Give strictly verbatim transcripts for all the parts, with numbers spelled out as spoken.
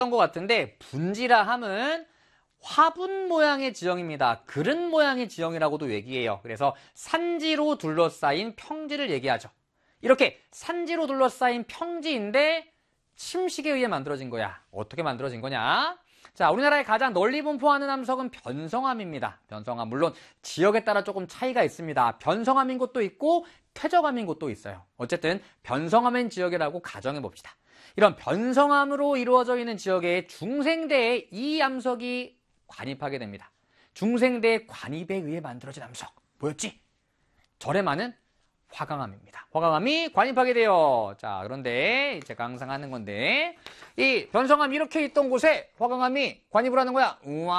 것 같은데 분지라 함은 화분 모양의 지형입니다. 그릇 모양의 지형이라고도 얘기해요. 그래서 산지로 둘러싸인 평지를 얘기하죠. 이렇게 산지로 둘러싸인 평지인데 침식에 의해 만들어진 거야. 어떻게 만들어진 거냐? 자, 우리나라에 가장 널리 분포하는 암석은 변성암입니다. 변성암. 물론 지역에 따라 조금 차이가 있습니다. 변성암인 곳도 있고 퇴적암인 곳도 있어요. 어쨌든 변성암인 지역이라고 가정해 봅시다. 이런 변성암으로 이루어져 있는 지역에 중생대에 이 암석이 관입하게 됩니다. 중생대의 관입에 의해 만들어진 암석. 뭐였지? 절에 많은 화강암입니다. 화강암이 관입하게 돼요. 자, 그런데 제가 항상 하는 건데 이 변성암 이렇게 있던 곳에 화강암이 관입을 하는 거야. 우왕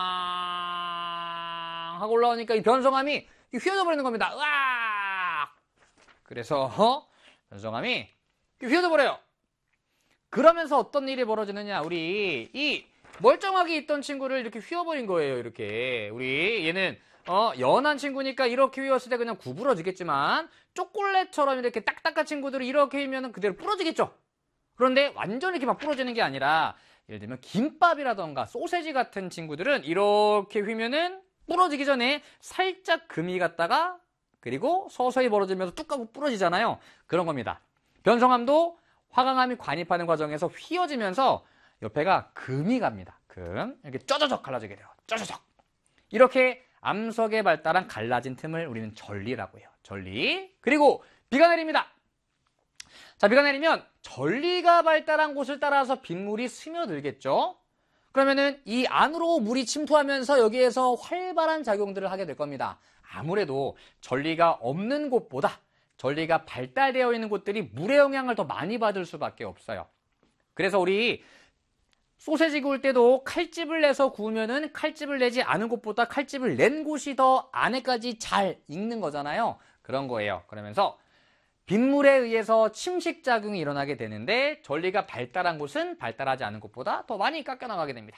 하고 올라오니까 이 변성암이 휘어져 버리는 겁니다. 으악! 그래서 어? 변성암이 휘어져 버려요. 그러면서 어떤 일이 벌어지느냐? 우리 이 멀쩡하게 있던 친구를 이렇게 휘어버린 거예요. 이렇게 우리 얘는 어, 연한 친구니까 이렇게 휘었을 때 그냥 구부러지겠지만 초콜릿처럼 이렇게 딱딱한 친구들을 이렇게 휘면은 그대로 부러지겠죠. 그런데 완전히 이렇게 막 부러지는 게 아니라 예를 들면 김밥이라던가 소세지 같은 친구들은 이렇게 휘면은 부러지기 전에 살짝 금이 갔다가 그리고 서서히 벌어지면서 뚝 하고 부러지잖아요. 그런 겁니다. 변성암도 화강암이 관입하는 과정에서 휘어지면서 옆에가 금이 갑니다. 금. 이렇게 쩌저적 갈라지게 돼요. 쩌저적. 이렇게 암석에 발달한 갈라진 틈을 우리는 전리라고 해요. 전리. 그리고 비가 내립니다. 자, 비가 내리면 전리가 발달한 곳을 따라서 빗물이 스며들겠죠. 그러면은 이 안으로 물이 침투하면서 여기에서 활발한 작용들을 하게 될 겁니다. 아무래도 전리가 없는 곳보다 전리가 발달되어 있는 곳들이 물의 영향을 더 많이 받을 수밖에 없어요. 그래서 우리 소세지 구울 때도 칼집을 내서 구우면은 칼집을 내지 않은 곳보다 칼집을 낸 곳이 더 안에까지 잘 익는 거잖아요. 그런 거예요. 그러면서 빗물에 의해서 침식작용이 일어나게 되는데 전리가 발달한 곳은 발달하지 않은 곳보다 더 많이 깎여나가게 됩니다.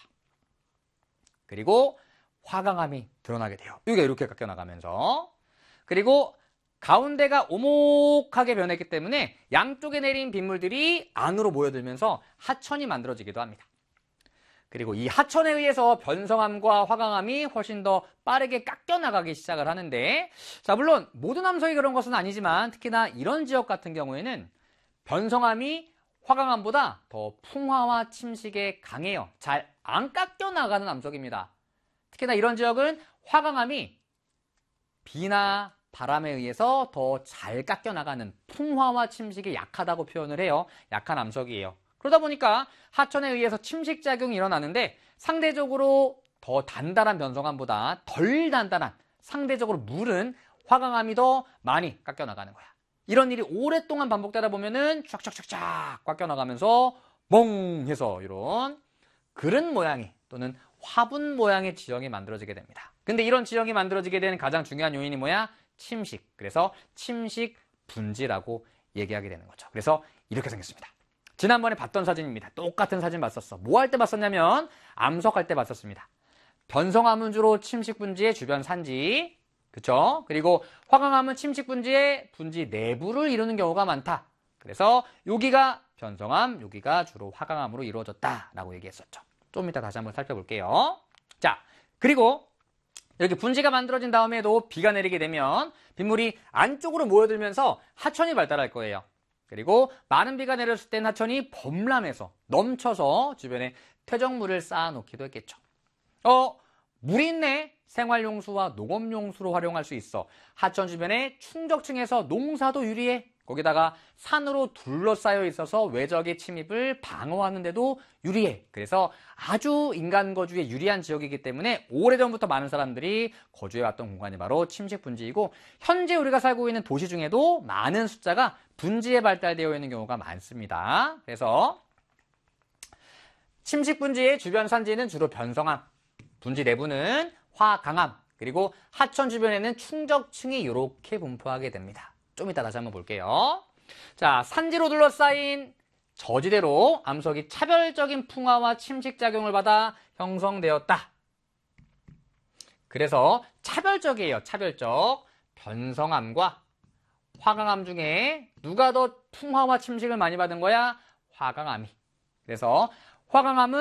그리고 화강암이 드러나게 돼요. 여기가 이렇게 깎여나가면서. 그리고 가운데가 오목하게 변했기 때문에 양쪽에 내린 빗물들이 안으로 모여들면서 하천이 만들어지기도 합니다. 그리고 이 하천에 의해서 변성암과 화강암이 훨씬 더 빠르게 깎여나가기 시작을 하는데, 자, 물론 모든 암석이 그런 것은 아니지만 특히나 이런 지역 같은 경우에는 변성암이 화강암보다 더 풍화와 침식에 강해요. 잘 안 깎여나가는 암석입니다. 특히나 이런 지역은 화강암이 비나 바람에 의해서 더 잘 깎여나가는 풍화와 침식이 약하다고 표현을 해요. 약한 암석이에요. 그러다 보니까 하천에 의해서 침식작용이 일어나는데 상대적으로 더 단단한 변성암보다 덜 단단한 상대적으로 물은 화강암이 더 많이 깎여나가는 거야. 이런 일이 오랫동안 반복되다 보면은 쫙쫙쫙쫙 깎여나가면서 멍 해서 이런 그릇 모양의 또는 화분 모양의 지형이 만들어지게 됩니다. 근데 이런 지형이 만들어지게 되는 가장 중요한 요인이 뭐야? 침식. 그래서 침식 분지라고 얘기하게 되는 거죠. 그래서 이렇게 생겼습니다. 지난번에 봤던 사진입니다. 똑같은 사진 봤었어. 뭐 할 때 봤었냐면 암석할 때 봤었습니다. 변성암은 주로 침식 분지의 주변 산지, 그쵸? 그리고 화강암은 침식 분지의 분지 내부를 이루는 경우가 많다. 그래서 여기가 변성암, 여기가 주로 화강암으로 이루어졌다라고 얘기했었죠. 좀 이따 다시 한번 살펴볼게요. 자, 그리고 이렇게 분지가 만들어진 다음에도 비가 내리게 되면 빗물이 안쪽으로 모여들면서 하천이 발달할 거예요. 그리고 많은 비가 내렸을 땐 하천이 범람해서 넘쳐서 주변에 퇴적물을 쌓아놓기도 했겠죠. 어, 물이 있네. 생활용수와 농업용수로 활용할 수 있어. 하천 주변에 충적층에서 농사도 유리해. 거기다가 산으로 둘러싸여 있어서 외적의 침입을 방어하는 데도 유리해. 그래서 아주 인간 거주에 유리한 지역이기 때문에 오래전부터 많은 사람들이 거주해왔던 공간이 바로 침식 분지이고, 현재 우리가 살고 있는 도시 중에도 많은 숫자가 분지에 발달되어 있는 경우가 많습니다. 그래서 침식 분지의 주변 산지는 주로 변성암, 분지 내부는 화강암, 그리고 하천 주변에는 충적층이 이렇게 분포하게 됩니다. 좀 이따 다시 한번 볼게요. 자, 산지로 둘러싸인 저지대로 암석이 차별적인 풍화와 침식작용을 받아 형성되었다. 그래서 차별적이에요. 차별적. 변성암과 화강암 중에 누가 더 풍화와 침식을 많이 받은 거야? 화강암이. 그래서 화강암은